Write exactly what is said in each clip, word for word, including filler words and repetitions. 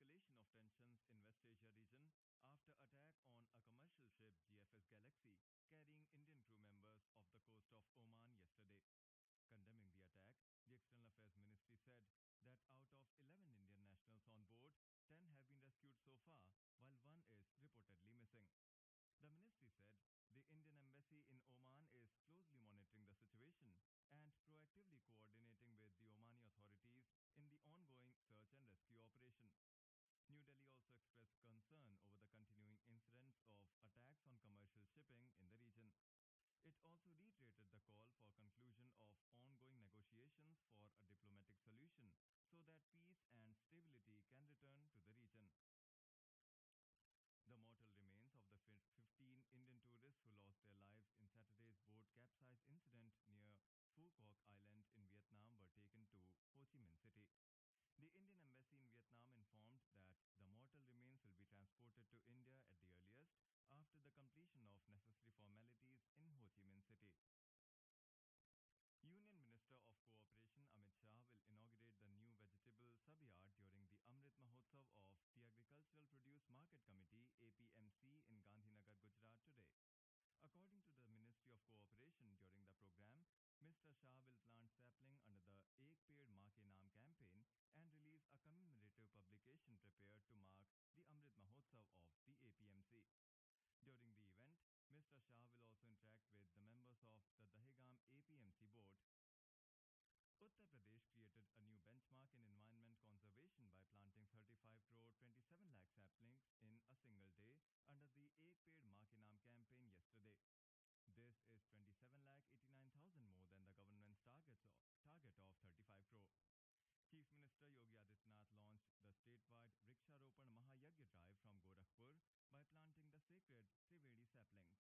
escalation of tensions in West Asia region after attack on a commercial ship G F S Galaxy carrying Indian crew members off the coast of Oman yesterday. Condemning the attack, the External Affairs Ministry said that out of eleven Indian nationals on board, ten have been rescued so far, while one is reportedly missing. The ministry said the Indian embassy in Oman is closely monitoring the situation and proactively coordinating with the Omani authorities in the ongoing search and rescue operation. New Delhi also expressed concern over the continuing incidents of attacks on commercial shipping in the region. It also reiterated the call for conclusion of ongoing negotiations for a diplomatic solution so that peace and stability can return to the region. The mortal remains of the fif- fifteen Indian tourists who lost their lives in Saturday's boat capsize incident near Phu Quoc Island in Vietnam were taken to Ho Chi Minh City. The Indian embassy in Vietnam informed that the mortal remains will be transported to India at the earliest after the completion of necessary formalities in Ho Chi Minh City. Union Minister of Cooperation Amit Shah will inaugurate the new vegetable sub-yard during the Amrit Mahotsav of the Agricultural Produce Market Committee A P M C in Gandhinagar, Gujarat today. According to the Ministry of Cooperation, during the program, Mister Shah will plant sapling under the Ek Ped Maa Ke Naam campaign and release a commemorative publication prepared to mark the Amrit Mahotsav of the A P M C. During the event, Mister Shah will also interact with the members of the Dahegam A P M C board. Uttar Pradesh created a new benchmark in environment conservation by planting thirty-five crore twenty-seven lakh saplings in a single day under the Ek Ped Maa Ke Naam campaign yesterday. This is twenty-seven lakh eighty-nine thousand more than the government's targets of, target of thirty-five crore. Chief Minister Yogi Adityanath launched the statewide Riksharopan Mahayagya drive from Gorakhpur by planting the sacred Trivedi saplings.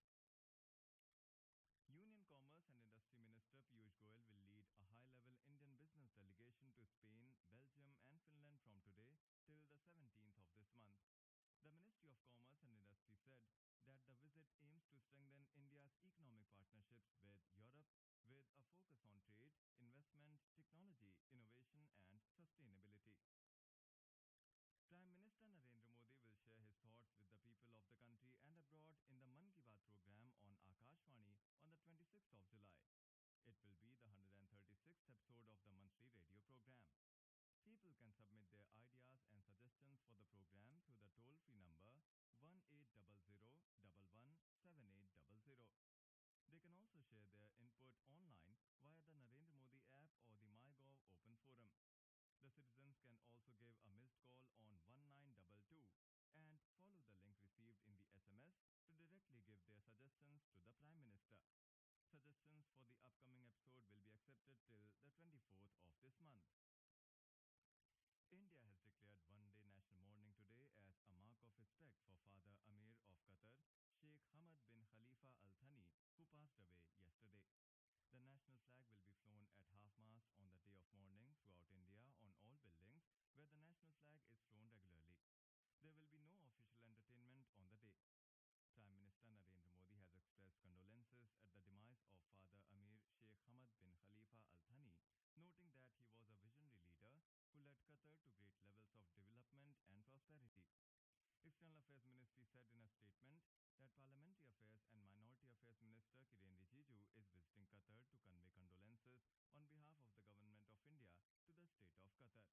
Union Commerce and Industry Minister Piyush Goyal will lead a high-level Indian business delegation to Spain, Belgium and Finland from today till the seventeenth of this month. The Ministry of Commerce and Industry said that the visit aims to strengthen India's economic partnerships with Europe with a focus on trade, investment, technology, innovation and sustainability. Prime Minister Narendra Modi will share his thoughts with the people of the country and abroad in the Man Ki Baat program on Akashvani on the twenty-sixth of July. It will be the one hundred thirty-sixth episode of the monthly radio program. People can submit their ideas and suggestions for the program through the toll-free number one eight zero zero one one seven eight zero zero. They can also share their input online via the Narendra Modi app or the MyGov open forum. The citizens can also give a missed call on one nine two two and follow the link received in the S M S to directly give their suggestions to the Prime Minister. Suggestions for the upcoming episode will be accepted till the twenty-fourth of this month. India has declared one-day national mourning today as a mark of respect for Father Amir of Qatar, Sheikh Hamad bin Khalifa Al Thani, who passed away yesterday. The national flag will be flown at half-mast on the day of mourning throughout India on all buildings where the national flag is flown regularly. There will be no official entertainment on the day. Prime Minister Narendra Modi has expressed condolences at the demise of Father Amir Sheikh Hamad bin Khalifa Al Thani, noting that he was a visionary leader who led Qatar to great levels of development and prosperity. External Affairs Ministry said in a statement that Parliamentary Affairs and Minority Affairs Minister Kiren Rijiju is visiting Qatar to convey condolences on behalf of the Government of India to the State of Qatar.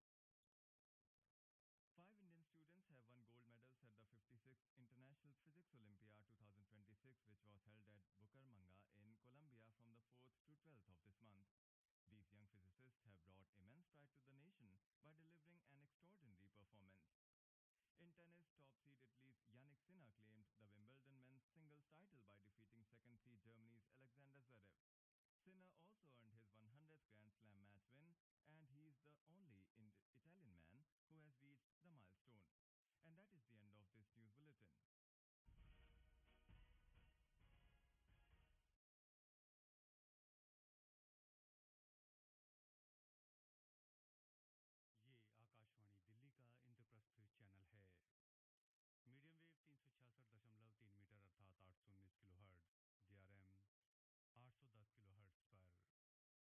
Five Indian students have won gold medals at the fifty-sixth International Physics Olympiad twenty twenty-six, which was held at Bucaramanga in Colombia from the fourth to twelfth of this month. These young physicists have brought immense pride to the nation by delivering an extraordinary performance. In tennis, top seed Italy's Yannick Sinner claimed the Wimbledon men's singles title by defeating second seed Germany's Alexander Zverev. Sinner also earned his one hundredth Grand Slam match win, and he is the only Ind- Italian man who has reached the milestone. And that is the end of this news bulletin. ये आकाशवाणी दिल्ली का Indraprastha channel है। Medium wave तीन सौ छियासठ दशमलव तीन metre अर्थात आठ सौ उन्नीस kilo hertz, D R M आठ सौ दस किलो हर्ट्ज पर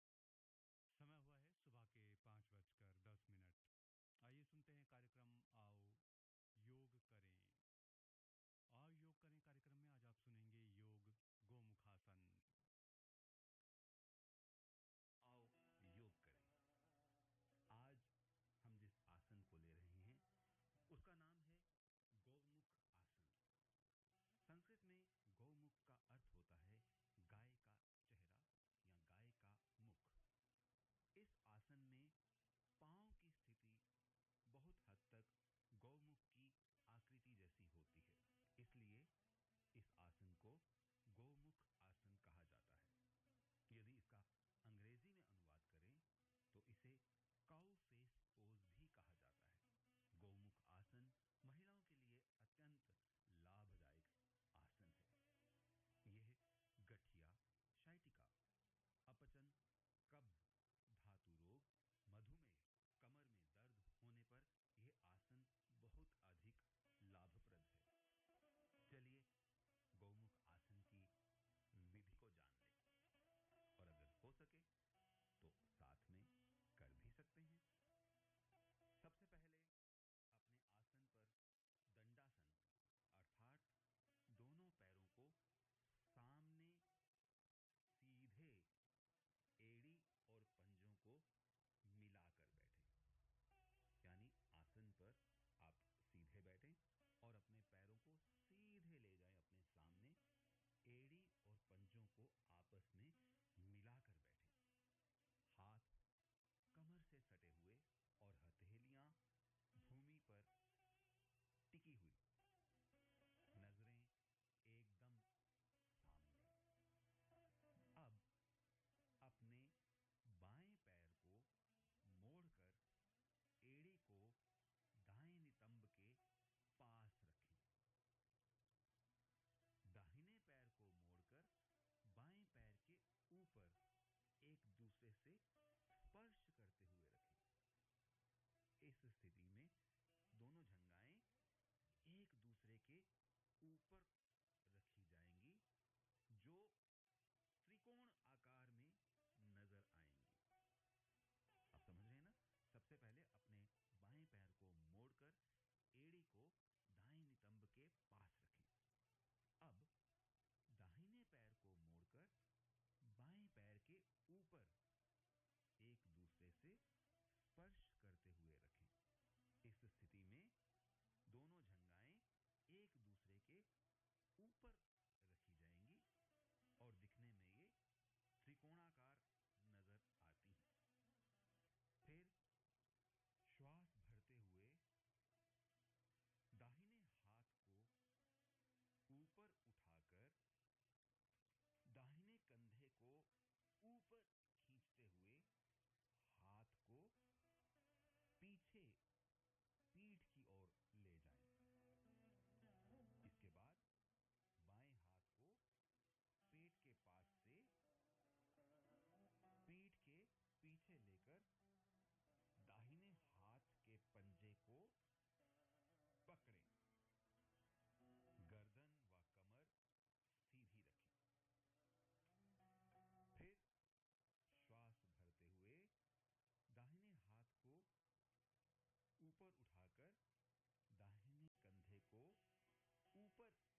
रखी जाएंगी जो त्रिकोण आकार में नजर आएंगी। आप समझ रहे हैं ना? सबसे पहले अपने बाएं पैर को मोड़कर एड़ी को दाहिने नितंब के पास रखें। अब दाहिने पैर को मोड़कर बाएं पैर के ऊपर एक दूसरे से स्पर्श करते हुए रखें। इस स्थिति में दोनों जंघाएं एक दूसरे के ऊपर रखी जाएंगी और दिखने में ये त्रिकोणाकार नजर आती हैं। फिर श्वास भरते हुए दाहिने हाथ को ऊपर उठाकर दाहिने कंधे को ऊपर खींचते हुए हाथ को पीछे पीठ की ओर ले जाएं। इसके बाद बाएं हाथ को पेट के पास से पीठ के पीछे लेकर दाहिने हाथ के पंजे को पकड़ें। गर्दन व कमर सीधी रखें। फिर श्वास भरते हुए दाहिने हाथ को ऊपर उठाकर दाहिने कंधे को ऊपर